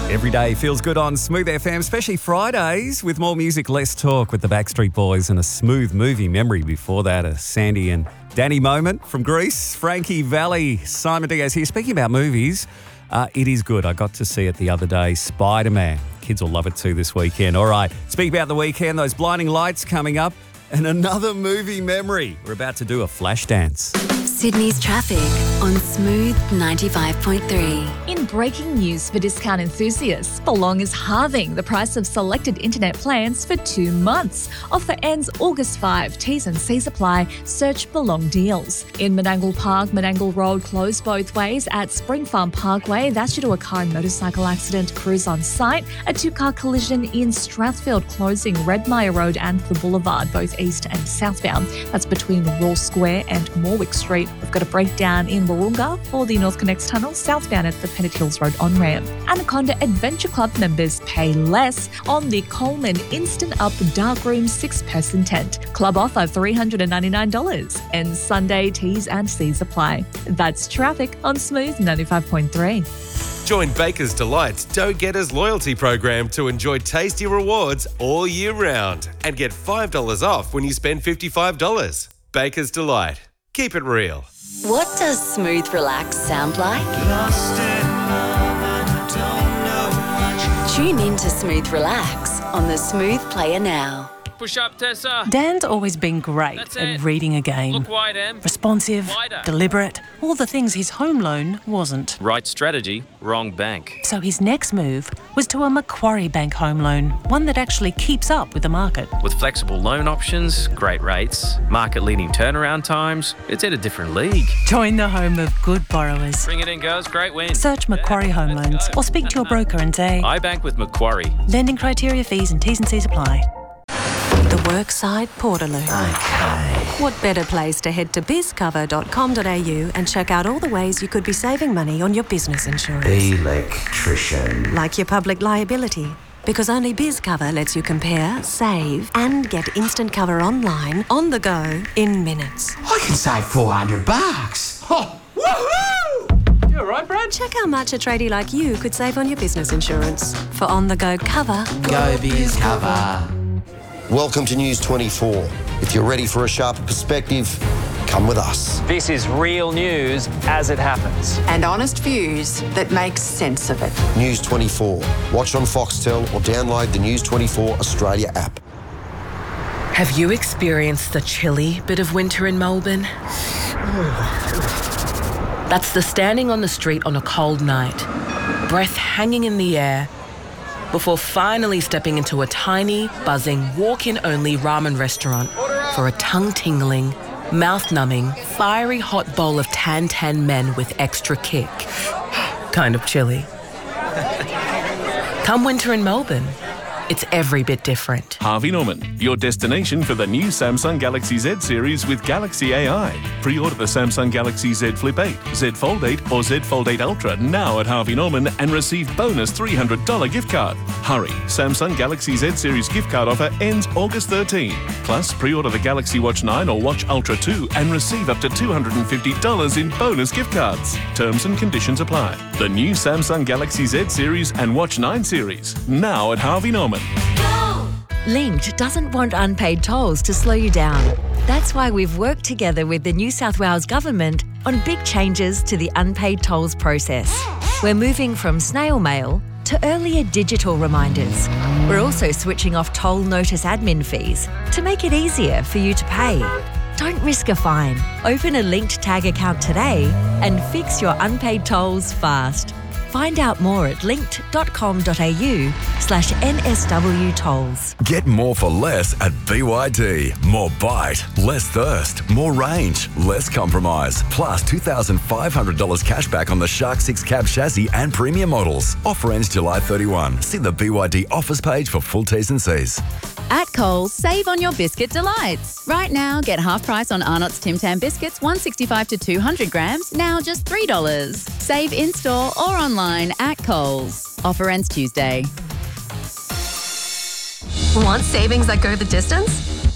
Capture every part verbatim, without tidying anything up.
Every day feels good on Smooth F M, especially Fridays with more music, less talk with the Backstreet Boys and a smooth movie memory before that. A Sandy and Danny moment from Greece. Frankie Valli, Simon Diaz here. Speaking about movies, uh, it is good. I got to see it the other day, Spider-Man. Kids will love it too this weekend. All right, speak about the weekend, those blinding lights coming up and another movie memory. We're about to do a flash dance. Sydney's traffic on Smooth ninety-five point three. In breaking news for discount enthusiasts, Belong is halving the price of selected internet plans for two months. Offer ends August fifth. T's and C's apply. Search Belong deals. In Menangle Park, Menangle Road closed both ways at Spring Farm Parkway. That's due to a car and motorcycle accident. Crews on site. A two-car collision in Strathfield closing Redmire Road and the Boulevard, both east and southbound. That's between Raw Square and Morwick Street. We've got a breakdown in Warunga for the North Connects Tunnel, southbound at the Pennant Hills Road on-ramp. Anaconda Adventure Club members pay less on the Coleman Instant Up Darkroom six-person tent. Club offer three hundred ninety-nine dollars. And Sunday T's and C's apply. That's traffic on Smooth ninety-five point three. Join Baker's Delight's Don't Getters loyalty program to enjoy tasty rewards all year round and get five dollars off when you spend fifty-five dollars. Baker's Delight. Keep it real. What does Smooth Relax sound like? Tune in to Smooth Relax on the Smooth Player now. Push up, Tessa. Dan's always been great That's at it. reading a game. Look wide, Em. Responsive, Wider. deliberate, all the things his home loan wasn't. Right strategy, wrong bank. So his next move was to a Macquarie Bank home loan, one that actually keeps up with the market. With flexible loan options, great rates, market-leading turnaround times, it's in a different league. Join the home of good borrowers. Bring it in, girls. Great win. Search Macquarie Home Let's Loans go. or speak to your broker and say, I bank with Macquarie. lending criteria, fees and T's and C's apply. The Workside Portaloo. Okay. What better place to head to biz cover dot com dot a u and check out all the ways you could be saving money on your business insurance. Electrician. Like your public liability. Because only BizCover lets you compare, save, and get instant cover online, on the go, in minutes. I can save four hundred bucks. Oh, woohoo! You all right, Brad? Check how much a tradie like you could save on your business insurance. For on-the-go cover, Go BizCover. Welcome to News twenty-four. If you're ready for a sharper perspective, come with us. This is real news as it happens. And honest views that make sense of it. News twenty-four. Watch on Foxtel or download the News twenty-four Australia app. Have you experienced the chilly bit of winter in Melbourne? That's the standing on the street on a cold night, breath hanging in the air, before finally stepping into a tiny, buzzing, walk-in-only ramen restaurant for a tongue-tingling, mouth-numbing, fiery hot bowl of tan-tan men with extra kick. Kind of chilly. Come winter in Melbourne, it's every bit different. Harvey Norman, your destination for the new Samsung Galaxy Z series with Galaxy A I. Pre-order the Samsung Galaxy Z Flip eight, Z Fold eight or Z Fold eight Ultra now at Harvey Norman and receive bonus three hundred dollars gift card. Hurry, Samsung Galaxy Z series gift card offer ends August thirteenth. Plus, pre-order the Galaxy Watch nine or Watch Ultra two and receive up to two hundred fifty dollars in bonus gift cards. Terms and conditions apply. The new Samsung Galaxy Z series and Watch nine series now at Harvey Norman. Linked doesn't want unpaid tolls to slow you down. That's why we've worked together with the New South Wales Government on big changes to the unpaid tolls process. We're moving from snail mail to earlier digital reminders. We're also switching off toll notice admin fees to make it easier for you to pay. Don't risk a fine. Open a Linked Tag account today and fix your unpaid tolls fast. Find out more at linked dot com dot a u slash N S W tolls. Get more for less at B Y D. More bite, less thirst, more range, less compromise. Plus two thousand five hundred dollars cash back on the Shark six cab chassis and premium models. Offer ends July thirty-first. See the B Y D offers page for full T's and C's. At Coles, save on your biscuit delights. Right now, get half price on Arnott's Tim Tam biscuits, one sixty-five to two hundred grams, now just three dollars. Save in-store or online at Coles. Offer ends Tuesday. Want savings that go the distance?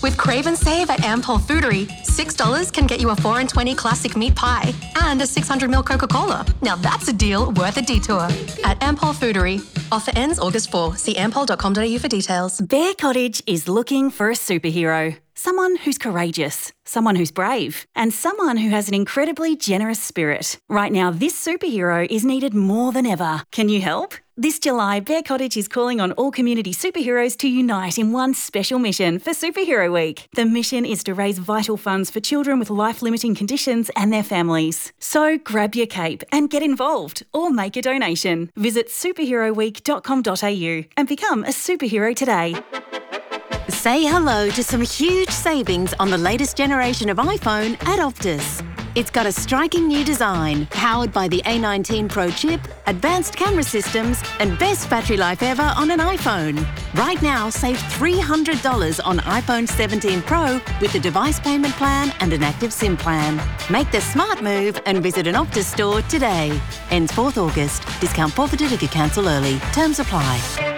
With Crave and Save at Ampol Foodery, six dollars can get you a four and twenty classic meat pie and a six hundred milliliter Coca-Cola. Now that's a deal worth a detour. At Ampol Foodery. Offer ends August fourth. See ampol dot com dot a u for details. Bear Cottage is looking for a superhero. Someone who's courageous, someone who's brave, and someone who has an incredibly generous spirit. Right now, this superhero is needed more than ever. Can you help? This July, Bear Cottage is calling on all community superheroes to unite in one special mission for Superhero Week. The mission is to raise vital funds for children with life-limiting conditions and their families. So grab your cape and get involved or make a donation. Visit superhero week dot com dot a u and become a superhero today. Say hello to some huge savings on the latest generation of iPhone at Optus. It's got a striking new design, powered by the A nineteen Pro chip, advanced camera systems, and best battery life ever on an iPhone. Right now, save three hundred dollars on iPhone seventeen Pro with a device payment plan and an active SIM plan. Make the smart move and visit an Optus store today. Ends fourth August. Discount forfeited if you cancel early. Terms apply.